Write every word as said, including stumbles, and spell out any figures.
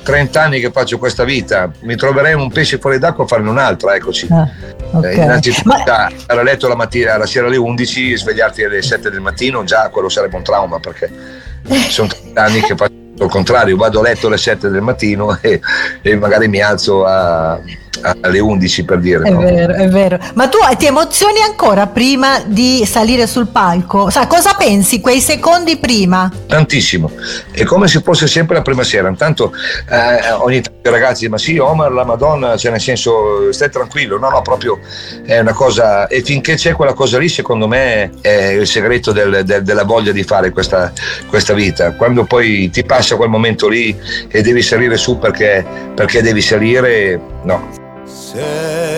trenta anni che faccio questa vita, mi troverei un pesce fuori d'acqua a farne un'altra, eccoci. Ah, okay. eh, innanzitutto Ma... andare a letto la mattina, alla sera alle undici, svegliarti alle sette del mattino, già quello sarebbe un trauma, perché sono trenta anni che faccio il contrario, vado a letto alle sette del mattino e, e magari mi alzo a alle undici, per dire. È no? vero, è vero. Ma tu ti emozioni ancora prima di salire sul palco? Sa, cosa pensi quei secondi prima? Tantissimo, è come se fosse sempre la prima sera. Intanto eh, ogni tanto i ragazzi dicono: ma sì, Omar, la Madonna, cioè nel senso, stai tranquillo. No, no, proprio è una cosa, e finché c'è quella cosa lì, secondo me è il segreto del, del, della voglia di fare questa, questa vita. Quando poi ti passa quel momento lì e devi salire su perché, perché devi salire, no. Sei